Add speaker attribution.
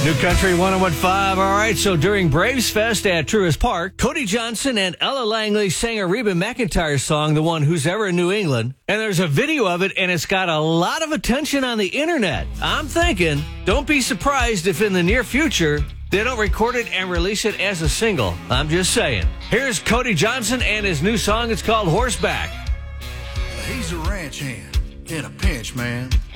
Speaker 1: New Country 101.5. All right, so during Braves Fest at Truist Park, Cody Johnson and Ella Langley sang a Reba McEntire song, the one Who's Ever in New England. And there's a video of it, and it's got a lot of attention on the internet. I'm thinking, don't be surprised if in the near future, they don't record it and release it as a single. I'm just saying. Here's Cody Johnson and his new song. It's called Horseback.
Speaker 2: He's a ranch hand in a pinch, man.